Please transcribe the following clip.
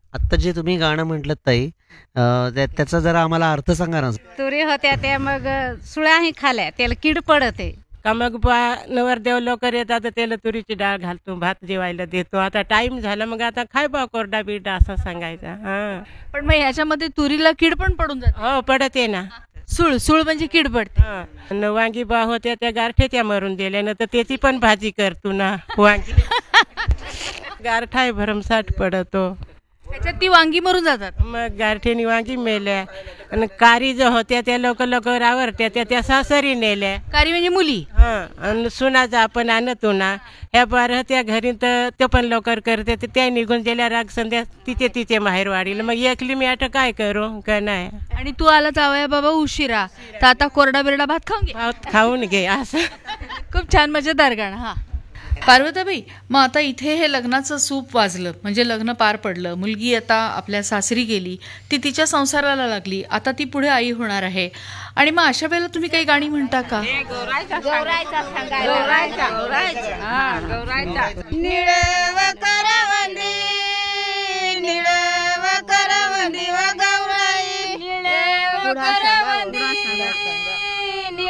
आत्ता जे तुम्ही गाणं म्हटलं ताई, त्याचा जरा आम्हाला अर्थ सांगा ना. तुरी होत्या त्या मग सुळ्याही खाल्या त्याला कीड पडते. का मग बा नवरदेव लवकर येतात तर त्याला तुरीची डाळ घालतो, भात जेवायला देतो. आता टाइम झाला मग आता खाय बा कोरडा बिरडा असं सांगायचा. हा पण मग ह्याच्यामध्ये तुरीला कीड पण पडून जाते. हो पडते ना. सूळ सूळ म्हणजे कीड पडते. हा. न वांगी बा होत्या त्या गारठे त्या मरून दिल्या ना तर त्याची पण भाजी करतो ना वांगी. गारठाय भरमसाठ पडतो. त्याच्यात ती वांगी मरून जातात. मग गारठेनी वांगी मेल्या आणि कारी जो होत्या त्या लवकर लवकर आवरत्या त्या सासरी नेल्या. कारी म्हणजे मुली. हा आणि सुनाचा आपण आणतो ना ह्या बार त्या घरी तर ते पण लवकर करते तर त्या निघून गेल्या राग संध्या तिचे माहेर वाढील मग एकली मी आता काय करू का नाही. आणि तू आला जावया बाबा उशिरा तर आता कोरडा बिरडा भात खाऊन घे. खाऊन घे असं. खूप छान मजेदार गाणं. हा पार्वताबाई, मग आता इथे हे लग्नाचं सूप वाजलं म्हणजे लग्न पार पडलं, मुलगी आता आपल्या सासरी गेली, ती तिच्या संसाराला लागली, आता ती पुढे आई होणार आहे. आणि मग अशा वेळेला तुम्ही काही गाणी म्हणता का? निळव करवंदी निळव करवंदी व गौराई निळव करवंदी